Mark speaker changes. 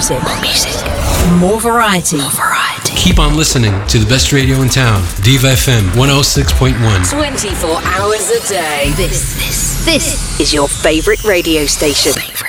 Speaker 1: music. More variety.
Speaker 2: Keep on listening to the best radio in town, Diva FM 106.1.
Speaker 1: 24 hours a day. This is your favorite radio station.